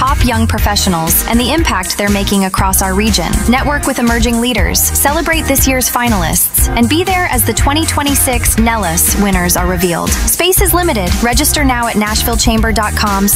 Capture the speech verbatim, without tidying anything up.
top young professionals and the impact they're making across our region. Network with emerging leaders, celebrate this year's finalists, and be there as the twenty twenty-six Nellis winners are revealed. Space is limited. Register now at nashville chamber dot com